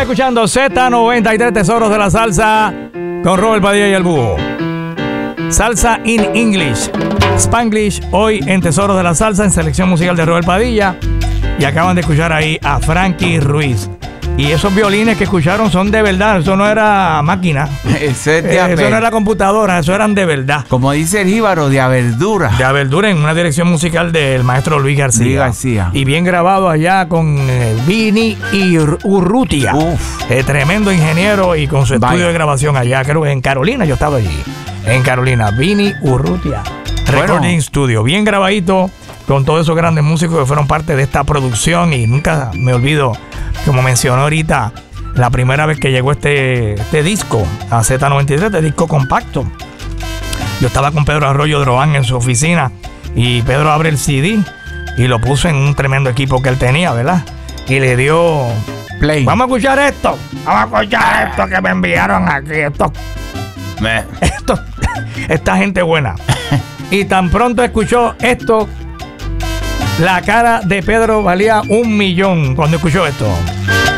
escuchando Z93, Tesoros de la Salsa, con Robert Padilla y el Búho. Salsa in English, Spanglish, hoy en Tesoros de la Salsa, en selección musical de Robert Padilla. Y acaban de escuchar ahí a Frankie Ruiz. Y esos violines que escucharon son de verdad, eso no era máquina. Eso no era computadora, eso eran de verdad. Como dice el jíbaro, de a verdura. De a verdura, en una dirección musical del maestro Luis García. Luis García. Y bien grabado allá con Vini y Urrutia. Tremendo ingeniero y con su estudio de grabación allá, creo que en Carolina, yo estaba allí. En Carolina, Vini Urrutia. Recording Studio, bien grabadito, con todos esos grandes músicos que fueron parte de esta producción. Y nunca me olvido, como mencionó ahorita, la primera vez que llegó este disco a Z93, este disco compacto. Yo estaba con Pedro Arroyo Droán en su oficina y Pedro abre el CD y lo puso en un tremendo equipo que él tenía, ¿verdad? Y le dio play. Vamos a escuchar esto. Vamos a escuchar esto que me enviaron aquí. Esta gente buena. Y tan pronto escuchó esto, la cara de Pedro valía $1,000,000 cuando escuchó esto.